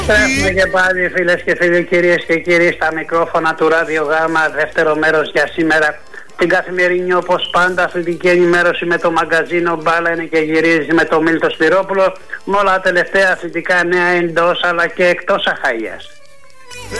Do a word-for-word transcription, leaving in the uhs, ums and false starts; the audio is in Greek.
Έχουμε και πάλι, φίλες και φίλοι, κυρίες και κύριοι, στα μικρόφωνα του Ράδιο Γάμα, δεύτερο μέρος για σήμερα. Την καθημερινή, όπως πάντα, αθλητική ενημέρωση με το μαγκαζίνο Μπάλα είναι και γυρίζει με το Μίλτο Σπυρόπουλο, με όλα τα τελευταία αθλητικά νέα εντός αλλά και εκτός Αχαΐας.